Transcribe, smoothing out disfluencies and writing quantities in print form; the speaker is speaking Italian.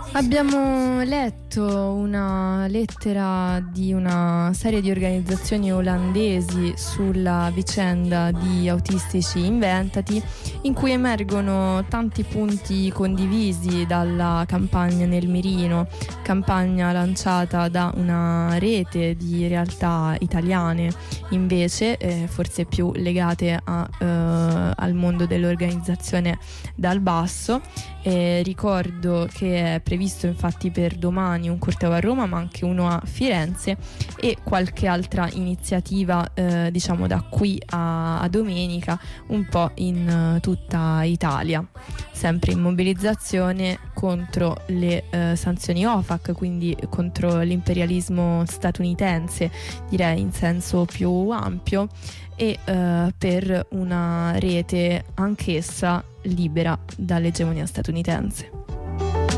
Abbiamo letto una lettera di una serie di organizzazioni olandesi sulla vicenda di Autistici Inventati, in cui emergono tanti punti condivisi dalla campagna Nel Mirino, campagna lanciata da una rete di realtà italiane, invece forse più legate al mondo dell'organizzazione dal basso. Ricordo che è previsto infatti per domani un corteo a Roma, ma anche uno a Firenze, e qualche altra iniziativa diciamo da qui a domenica un po' in tutta Italia, sempre in mobilizzazione contro le sanzioni OFAC, quindi contro l'imperialismo statunitense, direi in senso più ampio, e per una rete anch'essa libera dall'egemonia statunitense.